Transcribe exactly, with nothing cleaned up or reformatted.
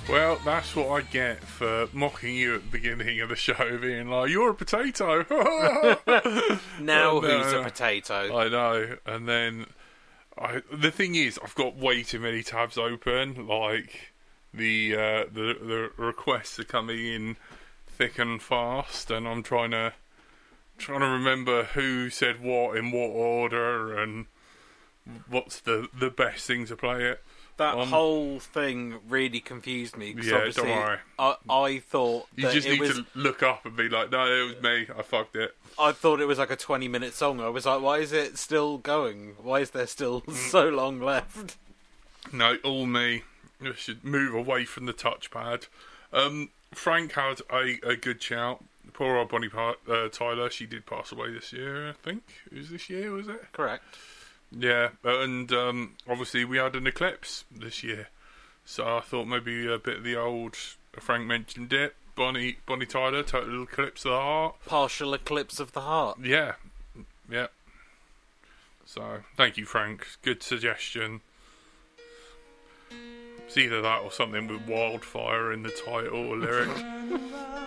Well, that's what I get for mocking you at the beginning of the show, being like, "You're a potato." Now And, who's uh, a potato? I know, and then I, the thing is, I've got way too many tabs open. Like the uh, the the requests are coming in thick and fast, and I'm trying to trying to remember who said what in what order and what's the the best thing to play it. That Um, whole thing really confused me. 'Cause Yeah, obviously don't worry. I, I thought You that just it need was. to look up and be like, "No, it was me. I fucked it." I thought it was like a twenty-minute song. I was like, why is it still going? Why is there still so long left? No, all me. I should move away from the touchpad. Um, Frank had a, a good shout. Poor old Bonnie pa- uh, Tyler. She did pass away this year, I think. It was this year, was it? Correct. Yeah, and um, obviously we had an eclipse this year. So I thought maybe a bit of the old, Frank mentioned it, Bonnie Bonnie Tyler, Total Eclipse of the Heart. Partial eclipse of the heart. Yeah, yeah. So, thank you, Frank. Good suggestion. It's either that or something with wildfire in the title or lyric.